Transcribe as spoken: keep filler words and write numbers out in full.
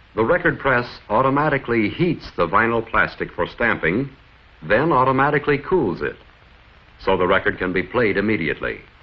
The record press automatically heats the vinyl plastic for stamping, then automatically cools it, so the record can be played immediately.